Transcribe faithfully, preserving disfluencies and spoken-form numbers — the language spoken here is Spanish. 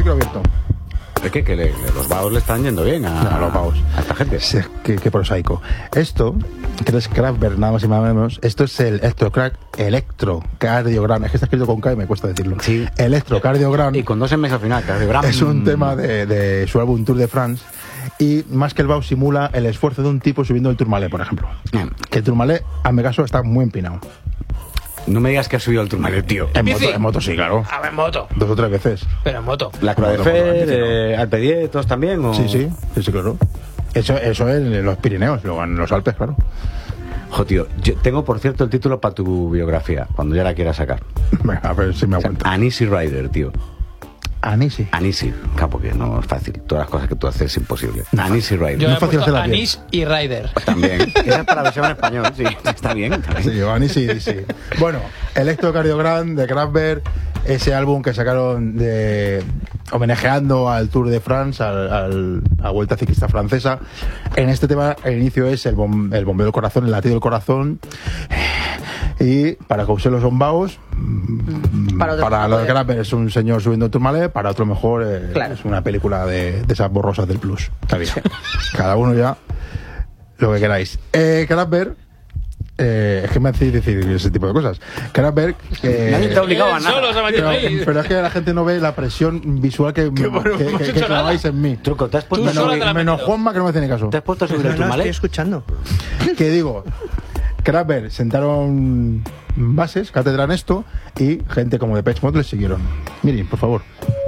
micro abierto. Es que, que le, le, los vagos le están yendo bien a, no, a los vagos. A esta gente. Sí, qué, qué prosaico. Esto, que es Kraftwerk, nada más y nada menos, esto es el electrocrack, electrocardiogram. Es que está escrito con K y me cuesta decirlo. Sí. Electrocardiogram. Y con dos M al final, cardiogram. Es un tema de, de su álbum Tour de France. Y más que el vago simula el esfuerzo de un tipo subiendo el Tourmalet, por ejemplo. Mm. Que el Tourmalet, a mi caso, está muy empinado. No me digas que has subido el Tourmalet, tío. En moto, en moto sí, claro. A ver, en moto. Dos o tres veces. Pero en moto. ¿La Croix de Fer, eh, Alpe d'Huez, todos también? ¿O? Sí, sí, sí, sí, claro. Eso, eso es en los Pirineos, luego en los Alpes, claro. Jo, tío, yo tengo, por cierto, el título para tu biografía, cuando ya la quieras sacar. A ver si me aguanto. O sea, An Easy Rider, tío. An Easy. An Easy, claro, porque no es fácil. Todas las cosas que tú haces es imposible. An Easy Rider. Yo no he es fácil puesto hacerla bien. Anís y Rider. También. Esa es para versión en español, sí. Está bien, está bien. Sí, An Easy, sí. Bueno, Electrocardiogram de Kraftwerk, ese álbum que sacaron de homenajeando al Tour de France, al, al, a la Vuelta Ciclista Francesa. En este tema, el inicio es el, bom, el bombeo del corazón, el latido del corazón. Y para Cousel los bombaos, para, para los Kraftwerk es un señor subiendo el Tourmalet, para otro mejor eh, claro. Es una película de, de esas borrosas del plus. Está bien. Cada uno ya lo que queráis. Eh, Kraftwerk, eh, es que me hacéis decir ese tipo de cosas. Kraftwerk, eh, nadie te ha obligado a nada. Pero, pero es que la gente no ve la presión visual que, que, bueno, que, que, que claváis en mí. Truco, ¿te has puesto menos, menos Juanma que no me hace ni caso. ¿Te has puesto a subir el Tourmalet? No, estoy escuchando. ¿Qué digo? Kraftwerk sentaron bases, cátedra en esto, y gente como de Depeche Mode les siguieron. Miren, por favor.